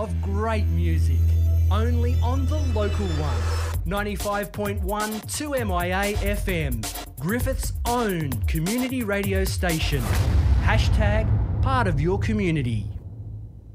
of great music. Only on the local one. 95.1 2MIA FM. Griffith's own community radio station. # part of your community.